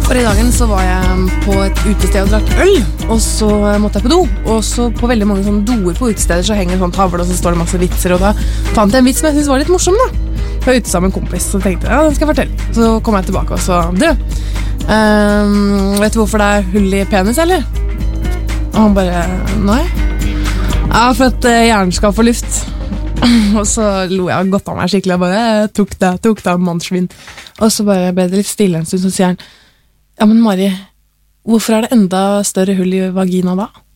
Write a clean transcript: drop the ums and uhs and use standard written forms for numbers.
For i dagen så var jeg på et utested og drakk øl, og så måtte jeg på do. Og så på veldig mange sånne doer på utesteder så henger en sånn tavle, og så står det masse vitser, og da fant jeg en vits som jeg synes var litt morsom da. Jeg var ute sammen med en kompis, så tenkte jeg, ja, den skal jeg fortelle. Så kom jeg tilbake og så, vet du hvorfor det er hull i penis, eller? Og han bare, nei. Ja, for at hjernen skal få luft. Og så lo jeg godt av meg skikkelig. Jeg bare tok det mannsvin. Og så bare ble det litt stille en stund. Så sier han, ja, men Mari, hvorfor er det enda større hull i vagina da?